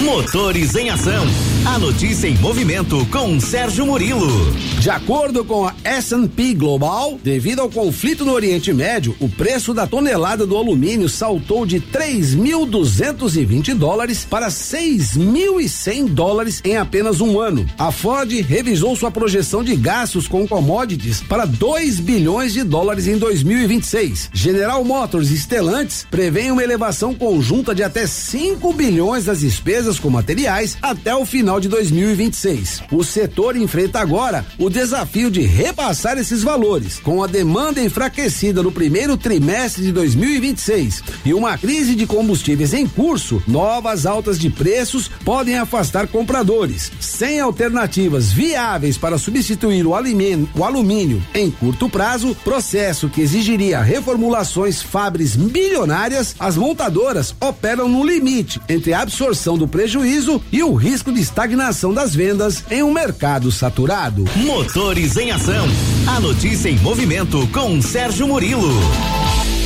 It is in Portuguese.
Motores em Ação. A notícia em movimento com Sérgio Murilo. De acordo com a S&P Global, devido ao conflito no Oriente Médio, o preço da tonelada do alumínio saltou de $3.220 para $6.100 em apenas um ano. A Ford revisou sua projeção de gastos com commodities para $2 bilhões em 2026. General Motors e Stellantis prevêem uma elevação conjunta de até 5 bilhões das despesas com materiais até o final de 2026. O setor enfrenta agora o desafio de repassar esses valores. Com a demanda enfraquecida no primeiro trimestre de 2026 e uma crise de combustíveis em curso, novas altas de preços podem afastar compradores. Sem alternativas viáveis para substituir o alumínio em curto prazo, processo que exigiria reformulações fábricas milionárias, as montadoras operam no limite entre a absorção do prejuízo e o risco de estagnação das vendas em um mercado saturado. Motores em Ação. A notícia em movimento com Sérgio Murilo.